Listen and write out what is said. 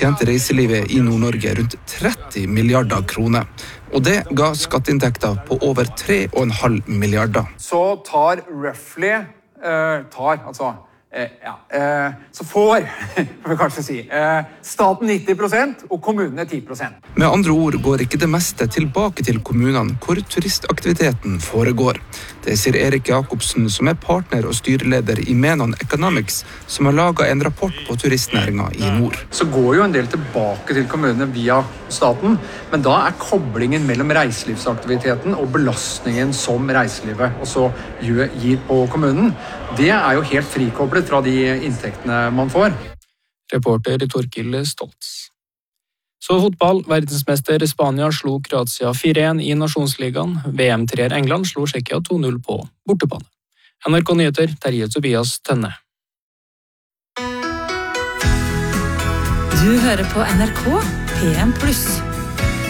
tjente reiselivet i Nord-Norge rundt 30 milliarder kroner. Og det ga skatteinntekter på over 3,5 milliarder. Så tar så får, kan vi kanskje si, staten 90% og kommunene 10%. Med andre ord går ikke det meste tilbake til kommunene hvor turistaktiviteten foregår. Det sier Erik Jakobsen, som er partner og styreleder i Menon Economics, som har laget en rapport på turistnæringen i nord. Så går jo en del tilbake til kommunene via staten, men da er koblingen mellom reiselivsaktiviteten og belastningen som reiselivet også gir på kommunen, det er jo helt frikoblet fra de inntektene man får. Reporter Torkil Stoltz. Så fotball, verdensmester Spania slo Kroatia 4-1 i Nasjonsligaen. VM-treer England slo Tsjekkia 2-0 på bortebane. NRK Nyheter, Terje Tobias Tønne. Du hører på NRK PM+.